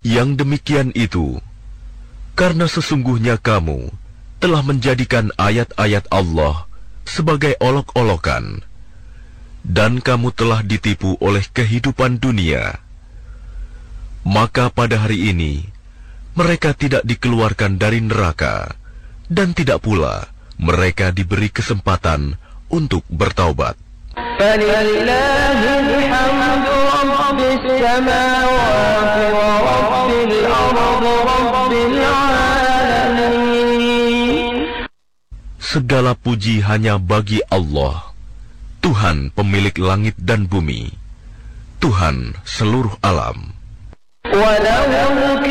Yang demikian itu, karena sesungguhnya kamu telah menjadikan ayat-ayat Allah sebagai olok-olokan, dan kamu telah ditipu oleh kehidupan dunia. Maka pada hari ini, mereka tidak dikeluarkan dari neraka, dan tidak pula mereka diberi kesempatan untuk bertaubat. Segala puji hanya bagi Allah, Tuhan pemilik langit dan bumi, Tuhan seluruh alam.